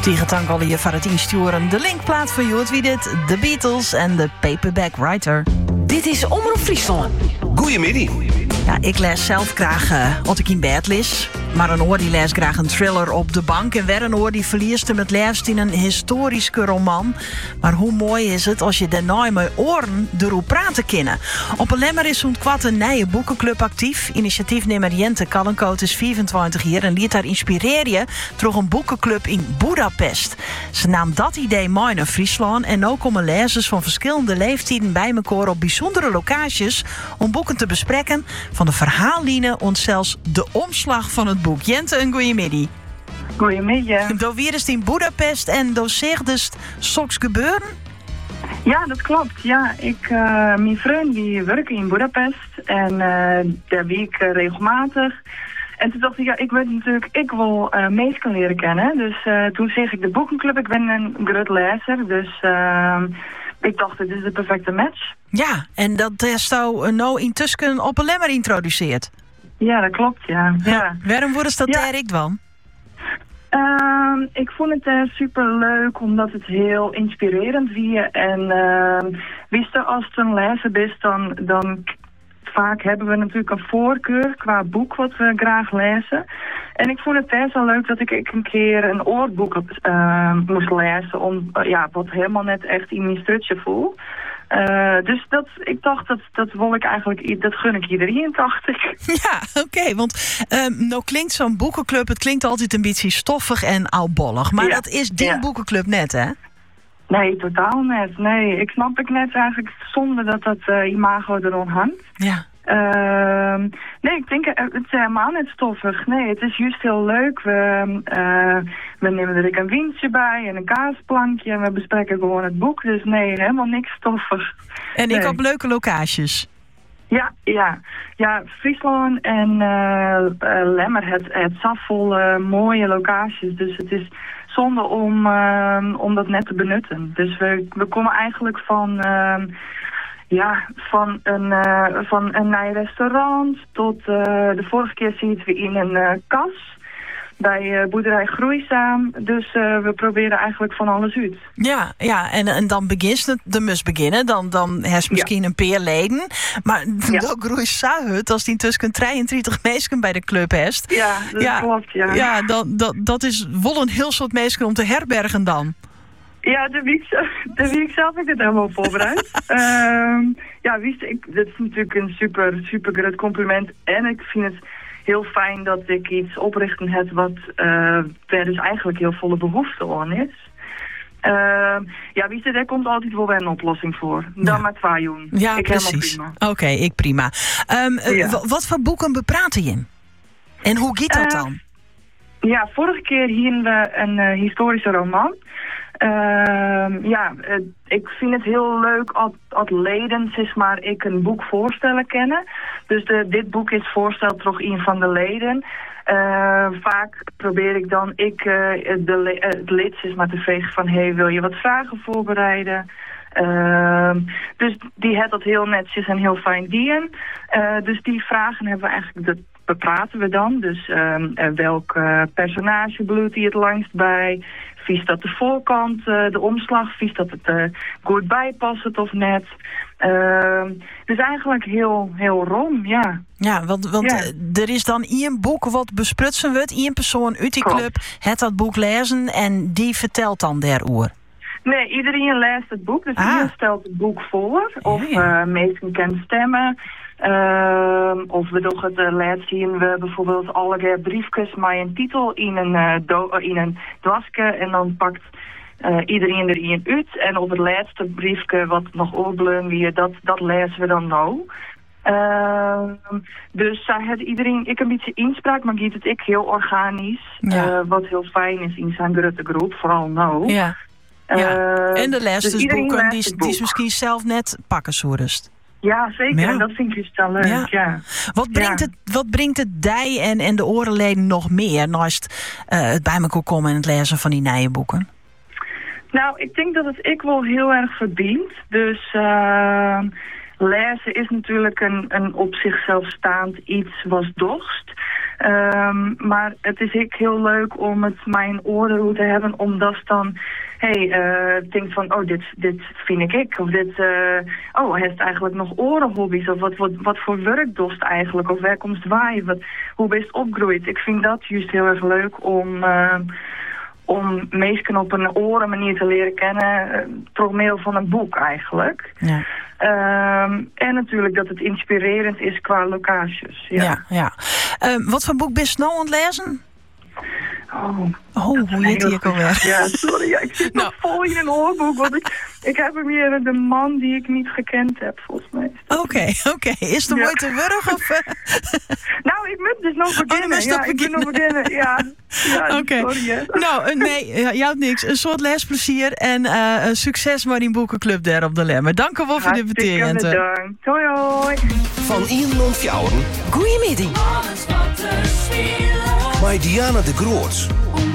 Tegen Tangolle je van het insturen. De linkplaat van Jood wie dit, de Beatles en de Paperback Writer. Dit is Omroep Friesland. Goeiemiddag. Ja, ik lees zelf graag als ik in bed lees. Maar een oor die leest graag een thriller op de bank. En weer een oor die verliest hem het liefst in een historische roman. Maar hoe mooi is het als je daarna met oren erop praten kunnen. Op een lemmer is zo'n kwart een nieuwe boekenclub actief. Initiatiefnemer Jente Kallenkoot is 24 jaar en liet haar inspireren door een boekenclub in Budapest. Ze nam dat idee mee naar Friesland en ook komen lezers van verschillende leeftijden bij elkaar op bijzondere locaties om boeken te bespreken, van de verhaallijnen tot zelfs de omslag van het boek. Jente, een goeiemiddag. Goedemiddag. Door wie is het in Budapest en door zich dus soks gebeuren? Ja, dat klopt. Ja, mijn vriend die werkt in Budapest en daar wie ik regelmatig. En toen dacht ik, ik wil mensen leren kennen. Dus toen zeg ik de boekenclub, ik ben een groot lezer, dus ik dacht, dit is de perfecte match. Ja, en dat heeft jou nou intussen op een lemmer introduceerd. Ja, dat klopt, ja. Waarom wordt dat ja. direct dan? Ik vond het super leuk omdat het heel inspirerend was. En wist je, als het een lezer is, dan vaak hebben we natuurlijk een voorkeur qua boek wat we graag lezen. En ik vond het best wel leuk dat ik een keer een oorboek moest lezen om wat helemaal net echt in mijn strutje voel. Dus ik dacht, dat wil ik eigenlijk, dat gun ik iedereen, dacht ik. Ja, oké, want nou klinkt zo'n boekenclub, het klinkt altijd een beetje stoffig en oudbollig. Maar dat is die boekenclub net, hè? Nee, totaal net. Nee, ik snap het net eigenlijk zonder dat imago erom hangt. Ja. Nee, ik denk, het is helemaal niet stoffig. Nee, het is juist heel leuk. We nemen er een windje bij en een kaasplankje en we bespreken gewoon het boek. Dus nee, helemaal niks stoffig. En ik op leuke locaties. Ja, Friesland en Lemmer, het zafvol mooie locaties. Dus het is zonde om dat net te benutten. Dus we komen eigenlijk van een nieuw restaurant tot de vorige keer zitten we in een kas bij boerderij Groeizaam. Dus we proberen eigenlijk van alles uit. Ja, en dan begint het, moest beginnen. Dan heeft misschien een paar leden. Maar dat Groeizaam, als die tussen 33 mensen bij de club heeft. Ja, dat klopt, ja. Ja, dat is wel een heel soort mensen om te herbergen dan. Ja, de week zelf heb ik het helemaal voorbereid. Dat is natuurlijk een super groot compliment. En ik vind het heel fijn dat ik iets oprichten heb wat er dus eigenlijk heel volle behoefte aan is. Daar komt altijd wel weer een oplossing voor. Dan maar 2 doen. Ja, ik precies. Prima. Oké, ik prima. Wat voor boeken bepraten je? En hoe gaat dat dan? Ja, vorige keer hierden we een historische roman. Ik vind het heel leuk als leden zeg maar ik een boek voorstellen kennen. Dus dit boek is voorsteld door een van de leden. Vaak probeer ik dan het lid zeg maar te vragen van wil je wat vragen voorbereiden? Dus die had dat heel netjes en heel fijn dien. Dus die vragen hebben we eigenlijk, dat bepraten we dan. Dus welk personage bloedt die het langst bij? Vies dat de voorkant, de omslag, vies dat het goed bijpast of net. Dus eigenlijk heel rom, ja. Ja, want er is dan één boek wat besprutsen wordt. Één persoon uit die club het dat boek lezen en die vertelt dan daarover. Nee, iedereen leest het boek. Dus iedereen stelt het boek voor. Of mensen kunnen stemmen. Of we doen het laatst zien we bijvoorbeeld alle briefjes met een titel in een dwaske en dan pakt iedereen er een uit. En op het laatste briefje wat nog overbleven dat lezen we dan nou. Dus had iedereen een beetje inspraak, maar giet het heel organisch. Wat heel fijn is in zijn grote groep, vooral nou. Ja. En de les dus boeken, die is misschien zelf net pakken zo rust. Ja, zeker. Ja. En dat vind ik dus dan leuk, ja. Wat brengt het dij en de orenleden nog meer naast het bij elkaar komen en het lezen van die nieuwe boeken? Nou, ik denk dat het ik wel heel erg verdient. Dus lezen is natuurlijk een op zichzelf staand iets wat dorst. Maar het is ook heel leuk om het mijn oren te hebben, omdat dan denkt van, oh, dit vind ik. Of dit, hij heeft eigenlijk nog orenhobby's. Of wat voor werk dost eigenlijk? Of waar komt het waaien? Hoe ben je opgroeid? Ik vind dat juist heel erg leuk om mensen op een oren manier te leren kennen, door middel van een boek eigenlijk. Ja. En natuurlijk dat het inspirerend is qua locaties. Ja. Wat voor boek ben je nou aan het lezen? Hoe heet die ook alweer? Ja, sorry. Ja, ik zit nog vol in een hoorboek. Want ik heb hem hier de man die ik niet gekend heb, volgens mij. Oké. Is het mooi te wurg? Of? Nou, ik moet dus nog beginnen. Ik moet nog beginnen. Ja, Oké. Sorry, hè. Nou, nee, je houdt niks. Een soort lesplezier en succes met die boekenclub daar op de Lemmer. Dank u wel voor de betekenis. Bedankt. Hoi. Van Ierland Fjouwen. Goeiemiddag. Bij Diana de Groot.